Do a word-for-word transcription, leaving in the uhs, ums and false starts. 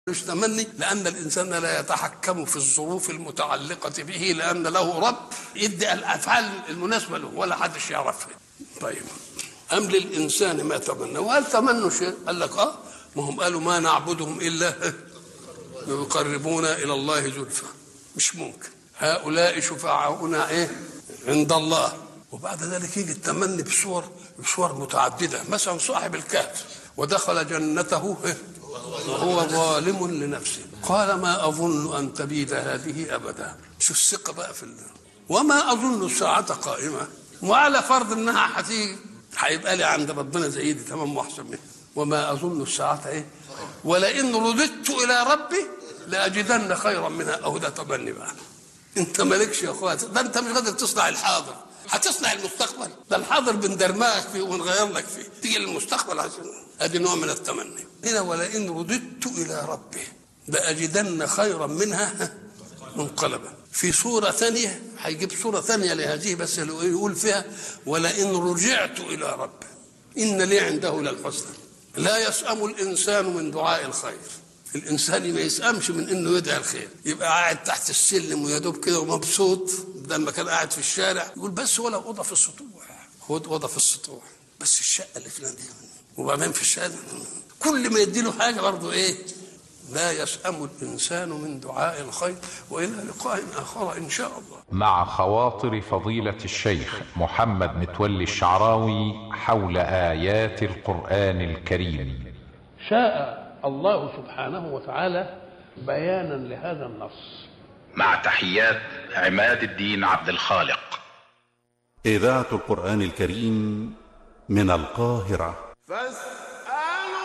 مش تمني، لأن الإنسان لا يتحكم في الظروف المتعلقة به، لأن له رب يدي الأفعال المناسبة له ولا حدش يعرفها. طيب، أم للإنسان ما تمنى؟ وهل تمنوا شيء؟ قال لك آه، ما هم قالوا ما نعبدهم إلا يقربونا إلى الله زلفى. مش ممكن. هؤلاء شفعاؤنا إيه عند الله. وبعد ذلك يجي التمني بصور بصور متعددة. مثلا صاحب الكهف ودخل جنته وهو ظالم لنفسه قال ما أظن أن تبيد هذه أبدا. شو الثقة بقى في الله. وما أظن الساعة قائمة، وعلى فرض أنها هتيجي هيبقى لي عند ربنا زي دي تمام وأحسن منها. وما أظن الساعة إيه ولئن رددت إلى ربي لأجدن خيرا منها. أو ده تمني بقى. أنت مالكش يا أخوات، ده أنت مش قادر تصنع الحاضر، هتصنع المستقبل. ده الحاضر بندرماك فيه ونغير لك فيه، تيجي للمستقبل عشان ادي نوع من التمني. هنا ولئن رددت الى ربي لاجدن خيرا منها منقلبا. في سوره ثانيه هيجيب سوره ثانيه لهذه بس يقول فيها ولئن رجعت الى ربي ان لي عنده للحسنى. لا يسأم الانسان من دعاء الخير. الانسان ما يسأمش من انه يدعي الخير. يبقى قاعد تحت السلم ويدوب كده ومبسوط بدل ما كان قاعد في الشارع يقول بس ولا اوضه في السطوح، خد اوضه في السطوح بس الشقه اللي فلان دي، وبعدين في الشارع كل ما يديله حاجه برضه ايه. لا يسأم الانسان من دعاء الخير. والى لقاء اخر ان شاء الله. مع خواطر فضيلة الشيخ محمد متولي الشعراوي حول آيات القرآن الكريم. شاء الله سبحانه وتعالى بيانا لهذا النص. مع تحيات عماد الدين عبد الخالق. إذاعة القرآن الكريم من القاهرة.